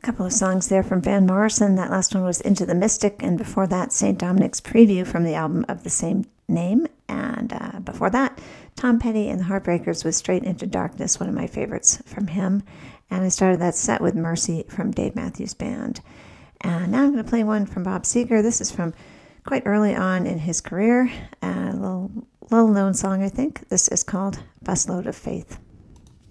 couple of songs there from Van Morrison. That last one was Into the Mystic, and before that, St. Dominic's Preview from the album of the same name. And before that, Tom Petty and the Heartbreakers with Straight Into Darkness, one of my favorites from him. And I started that set with Mercy from Dave Matthews Band. And now I'm going to play one from Bob Seger. This is from quite early on in his career. A little known song, I think. This is called Busload of Faith.